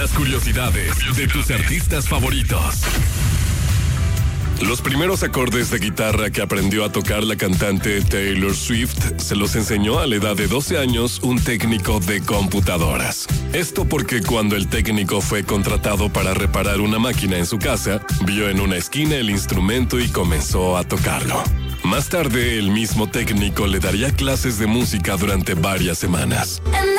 Las curiosidades de tus artistas favoritos. Los primeros acordes de guitarra que aprendió a tocar la cantante Taylor Swift se los enseñó a la edad de 12 años un técnico de computadoras. Esto porque cuando el técnico fue contratado para reparar una máquina en su casa, vio en una esquina el instrumento y comenzó a tocarlo. Más tarde, el mismo técnico le daría clases de música durante varias semanas.